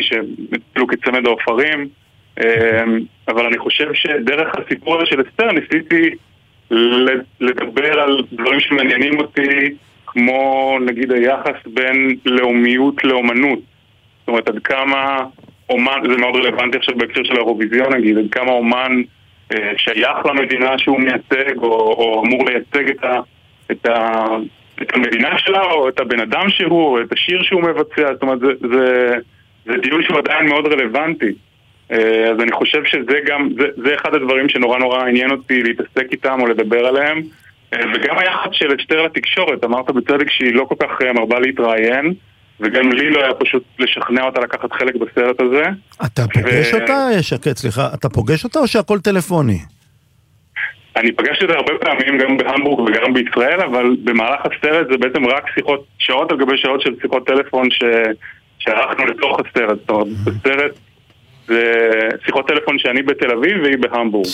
שהצלו כצמד האופרים, אבל אני חושב שדרך הסיפור הזה של אסתר ניסיתי לדבר על דברים שמעניינים אותי, כמו נגיד היחס בין לאומיות לאומנות. זאת אומרת, עד כמה אומן, זה מאוד רלוונטי עכשיו בהקשר של האירוויזיון, נגיד, עד כמה אומן שייך למדינה שהוא מייצג, או אמור לייצג את המדינה שלה, או את הבן אדם שהוא, או את השיר שהוא מבצע. זאת אומרת, זה דיון שהוא עדיין מאוד רלוונטי. אז אני חושב שזה גם, זה אחד הדברים שנורא נורא עניין אותי להתעסק איתם או לדבר עליהם. וגם היחד של אסתר לתקשורת, אמרת בצדק שהיא לא כל כך מרבה להתראיין, וגם לי לא היה פשוט לשכנע אותה לקחת חלק בסרט הזה. אתה פוגש אותה, שקט, סליחה, אתה פוגש אותה או שהכל טלפוני? אני פגשתי אותה הרבה פעמים, גם בהמבורג וגם בישראל, אבל במהלך הסרט זה בעצם רק שיחות, שעות על גבי שעות של שיחות טלפון שערכנו לתוך הסרט. זאת אומרת, בסרט זה שיחות טלפון שאני בתל אביב והיא בהמבורג.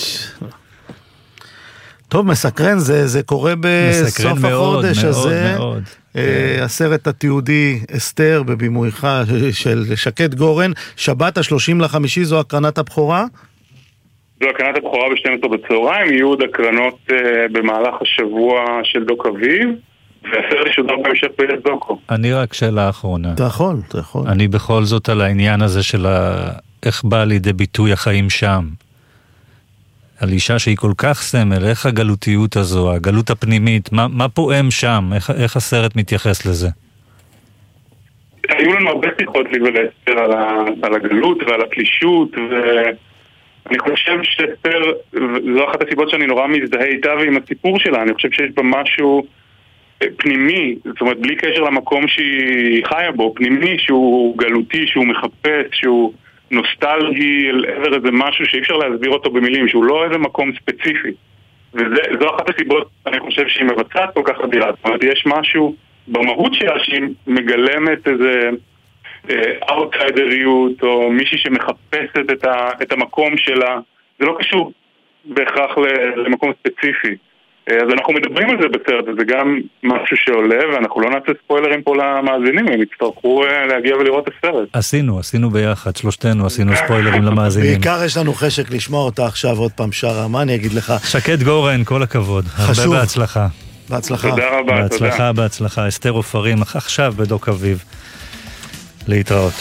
טוב, מסקרן, זה קורה בסוף החודש הזה. הסרט התיעודי אסתר בבימויך של שקד גורן, שבת ה-30/5, זו הקרנת הבכורה? זו הקרנת הבכורה ב-12 בצהריים, יהיו עוד הקרנות במהלך השבוע של דוק אביב, והסרט ישודר בהמשך פרק דוקו. אני רק שאלה האחרונה. אתה יכול. אני בכל זאת על העניין הזה של איך בא לידי ביטוי החיים שם. על אישה שהיא כל כך סמל, איך הגלותיות הזו, הגלות הפנימית, מה פועם שם? איך הסרט מתייחס לזה? היו לנו הרבה שיחות לי ולאסתר על הגלות ועל הפלישות, ואני חושב שאסתר, זו אחת הסיבות שאני נורא מזדהה איתה ועם הסיפור שלה, אני חושב שיש בה משהו פנימי, זאת אומרת בלי קשר למקום שהיא חיה בו, פנימי שהוא גלותי, שהוא מחפש, שהוא נוסטלגי אל עבר איזה משהו שאי אפשר להסביר אותו במילים, שהוא לא איזה מקום ספציפי. וזו אחת הסיבות, אני חושב שהיא מבצעת כל כך אדירה. זאת אומרת, יש משהו במהות שלה שהיא מגלמת איזה אאוטסיידריות, או מישהי שמחפשת את המקום שלה. זה לא קשור בהכרח למקום ספציפי. אז אנחנו מדברים על זה בסרט, וזה גם משהו שעולה, ואנחנו לא נעשה ספוילרים פה למאזינים, הם יצטרכו להגיע ולראות את הסרט. עשינו ביחד, שלושתנו עשינו ספוילרים למאזינים. בעיקר יש לנו חשק לשמוע אותה עכשיו עוד פעם שרה, מה אני אגיד לך? שקד גורן, כל הכבוד. חשוב. הרבה בהצלחה. בהצלחה. תודה רבה, תודה. בהצלחה. אסתר אופרים, עכשיו בדוק אביב. להתראות.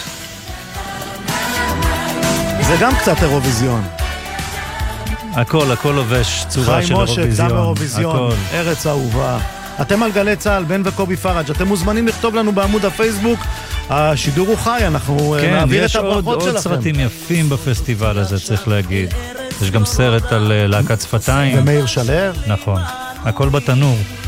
זה גם קצת אירוויזיון. הכל לובש צורה של אירוויזיון. חיים משה, דם אירוויזיון, ארץ אהובה. אתם על גלי צהל, בן וקובי פרג', אתם מוזמנים לכתוב לנו בעמוד הפייסבוק. השידור הוא חי, אנחנו נעביר את הברכות שלכם. יש עוד סרטים יפים בפסטיבל הזה, צריך להגיד. יש גם סרט על להקת שפתיים. ומאיר שלר. נכון. הכל בתנור.